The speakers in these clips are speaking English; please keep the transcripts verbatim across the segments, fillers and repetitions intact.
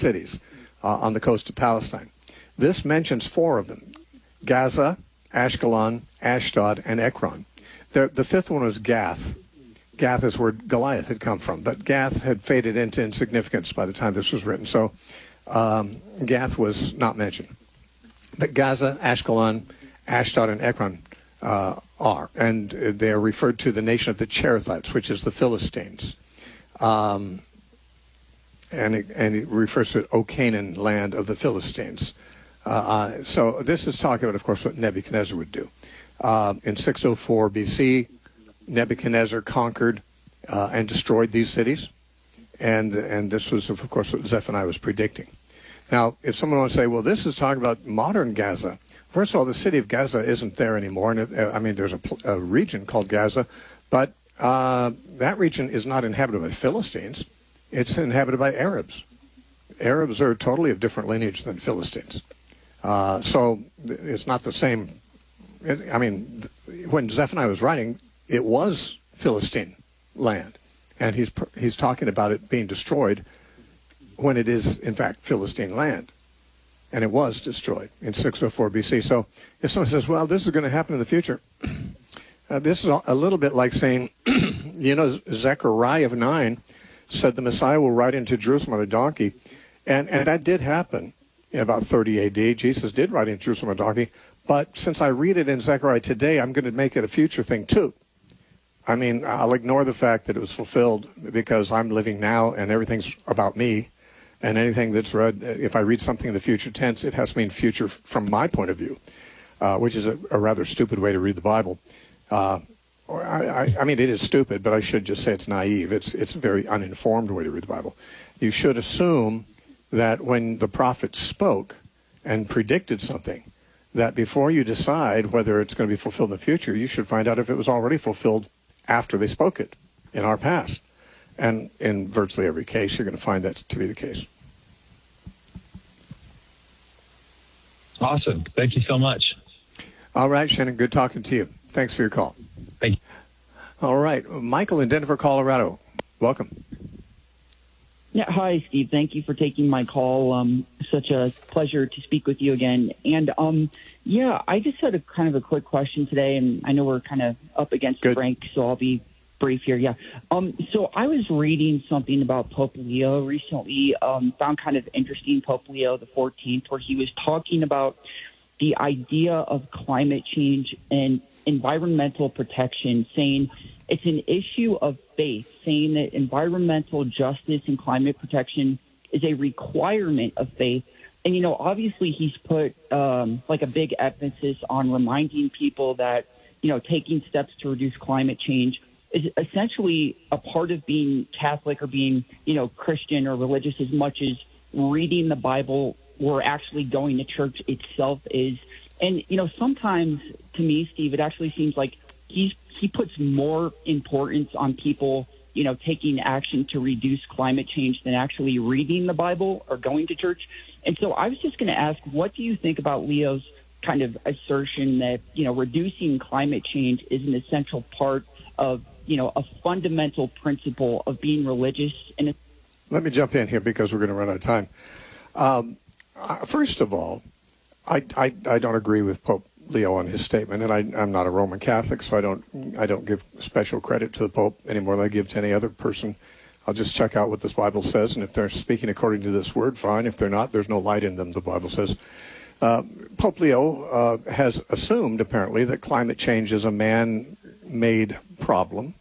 cities uh, on the coast of Palestine. This mentions four of them: Gaza, Ashkelon, Ashdod, and Ekron. The, the fifth one was Gath. Gath is where Goliath had come from, but Gath had faded into insignificance by the time this was written, so um, Gath was not mentioned. But Gaza, Ashkelon, Ashdod, and Ekron uh, are, and they are referred to the nation of the Cherethites, which is the Philistines. Um, and, it, and it refers to O Canaan, land of the Philistines. Uh, uh, so this is talking about, of course, what Nebuchadnezzar would do. Uh, in six oh four B C, Nebuchadnezzar conquered uh, and destroyed these cities, and and this was, of course, what Zephaniah was predicting. Now, if someone wants to say, well, this is talking about modern Gaza, first of all, the city of Gaza isn't there anymore, and it, I mean, there's a, a region called Gaza, but uh, that region is not inhabited by Philistines. It's inhabited by Arabs. Arabs are totally of different lineage than Philistines. Uh, so it's not the same. It, I mean, when Zephaniah was writing, it was Philistine land, and he's he's talking about it being destroyed when it is, in fact, Philistine land, and it was destroyed in six oh four B C. So if someone says, well, this is going to happen in the future, uh, this is a little bit like saying, you know, Zechariah of nine said the Messiah will ride into Jerusalem on a donkey, and, and that did happen in about thirty A D. Jesus did ride into Jerusalem on a donkey, but since I read it in Zechariah today, I'm going to make it a future thing too. I mean, I'll ignore the fact that it was fulfilled because I'm living now and everything's about me. And anything that's read, if I read something in the future tense, it has to mean future from my point of view, uh, which is a, a rather stupid way to read the Bible. Uh, or I, I, I mean, it is stupid, but I should just say it's naive. It's, it's a very uninformed way to read the Bible. You should assume that when the prophet spoke and predicted something, that before you decide whether it's going to be fulfilled in the future, you should find out if it was already fulfilled after they spoke it in our past. And in virtually every case, you're going to find that to be the case. Awesome. Thank you so much. All right, Shannon, good talking to you. Thanks for your call. Thank you. All right, Michael in Denver, Colorado. Welcome. Yeah, hi, Steve. Thank you for taking my call. Um, such a pleasure to speak with you again. And, um, yeah, I just had a kind of a quick question today, and I know we're kind of up against Good. the break, so I'll be brief here. Yeah. Um, so I was reading something about Pope Leo recently, um, found kind of interesting, Pope Leo the fourteenth, where he was talking about the idea of climate change and environmental protection, saying it's an issue of faith, saying that environmental justice and climate protection is a requirement of faith. And, you know, obviously he's put um, like a big emphasis on reminding people that, you know, taking steps to reduce climate change is essentially a part of being Catholic or being, you know, Christian or religious as much as reading the Bible or actually going to church itself is. And, you know, sometimes to me, Steve, it actually seems like he's he puts more importance on people, you know, taking action to reduce climate change than actually reading the Bible or going to church. And so I was just going to ask, what do you think about Leo's kind of assertion that, you know, reducing climate change is an essential part of, you know, a fundamental principle of being religious? And a- Let me jump in here because we're going to run out of time. Um, uh, first of all, I, I, I don't agree with Pope Leo on his statement, and I, I'm not a Roman Catholic, so I don't I don't give special credit to the Pope any more than I give to any other person. I'll just check out what this Bible says, and if they're speaking according to this word, fine. If they're not, there's no light in them, the Bible says. Uh, Pope Leo uh, has assumed, apparently, that climate change is a man-made problem,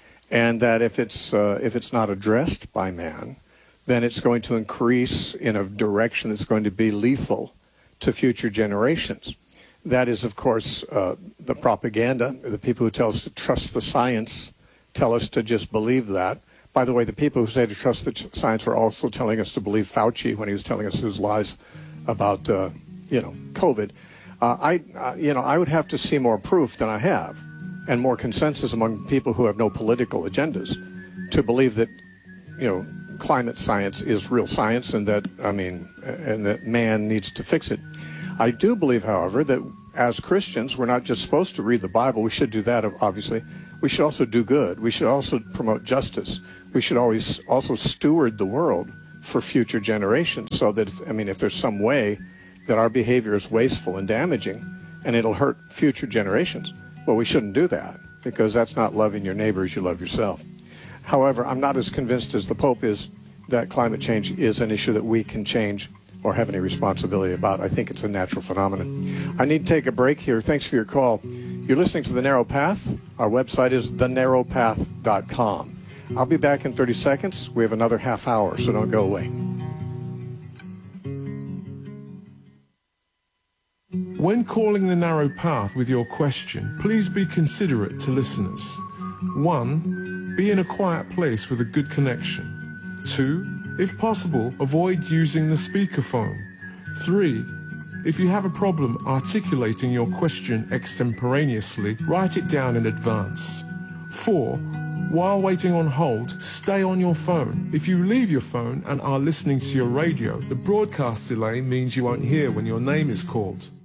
and that if it's uh, if it's not addressed by man, then it's going to increase in a direction that's going to be lethal to future generations. That is, of course, uh, the propaganda. The people who tell us to trust the science tell us to just believe that. By the way, the people who say to trust the ch- science were also telling us to believe Fauci when he was telling us his lies about, uh, you know, COVID. Uh, I, uh, you know, I would have to see more proof than I have, and more consensus among people who have no political agendas, to believe that, you know, climate science is real science, and that, I mean, and that man needs to fix it. I do believe, however, that as Christians, we're not just supposed to read the Bible. We should do that, obviously. We should also do good. We should also promote justice. We should always also steward the world for future generations. So that, if, I mean, if there's some way that our behavior is wasteful and damaging and it'll hurt future generations, well, we shouldn't do that, because that's not loving your neighbor as you love yourself. However, I'm not as convinced as the Pope is that climate change is an issue that we can change or have any responsibility about. I think it's a natural phenomenon. I need to take a break here. Thanks for your call. You're listening to The Narrow Path. Our website is the narrow path dot com. I'll be back in thirty seconds. We have another half hour, so don't go away. When calling The Narrow Path with your question, please be considerate to listeners. One, be in a quiet place with a good connection. Two, if possible, avoid using the speakerphone. Three, if you have a problem articulating your question extemporaneously, write it down in advance. Four, while waiting on hold, stay on your phone. If you leave your phone and are listening to your radio, the broadcast delay means you won't hear when your name is called.